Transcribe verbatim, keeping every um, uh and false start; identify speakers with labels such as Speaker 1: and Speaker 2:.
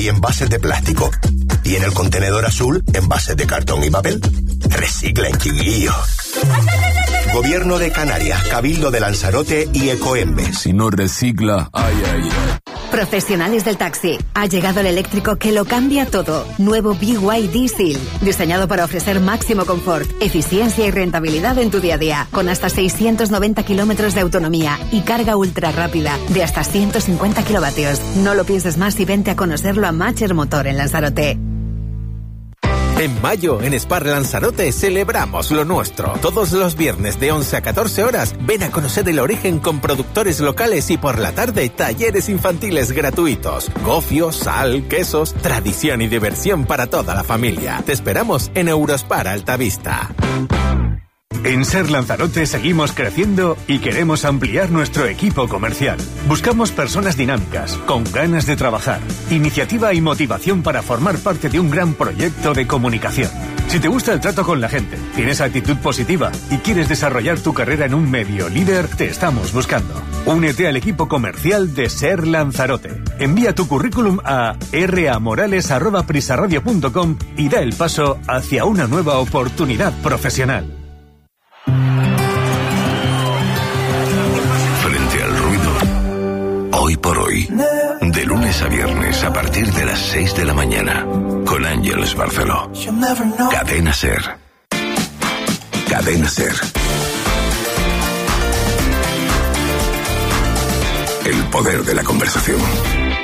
Speaker 1: y envases de plástico. Y en el contenedor azul, envases de cartón y papel. Reciclen, chiquillos. Gobierno de Canarias, Cabildo de Lanzarote y Ecoembes.
Speaker 2: Si no recicla, ay, ay, ay.
Speaker 3: Profesionales del taxi. Ha llegado el eléctrico que lo cambia todo. Nuevo B Y D Seal. Diseñado para ofrecer máximo confort, eficiencia y rentabilidad en tu día a día. Con hasta seiscientos noventa kilómetros de autonomía y carga ultra rápida de hasta ciento cincuenta kilovatios. No lo pienses más y vente a conocerlo a Matcher Motor en Lanzarote.
Speaker 4: En mayo, en Spar Lanzarote, celebramos lo nuestro. Todos los viernes de once a catorce horas, ven a conocer el origen con productores locales y por la tarde, talleres infantiles gratuitos. Gofio, sal, quesos, tradición y diversión para toda la familia. Te esperamos en Eurospar Altavista.
Speaker 5: En Ser Lanzarote seguimos creciendo y queremos ampliar nuestro equipo comercial. Buscamos personas dinámicas, con ganas de trabajar, iniciativa y motivación para formar parte de un gran proyecto de comunicación. Si te gusta el trato con la gente, tienes actitud positiva y quieres desarrollar tu carrera en un medio líder, te estamos buscando. Únete al equipo comercial de Ser Lanzarote. Envía tu currículum a r a morales arroba prisaradio punto com y da el paso hacia una nueva oportunidad profesional.
Speaker 6: Frente al ruido, hoy por hoy, de lunes a viernes a partir de las seis de la mañana, con Ángeles Barceló. Cadena Ser. Cadena Ser. El poder de la conversación.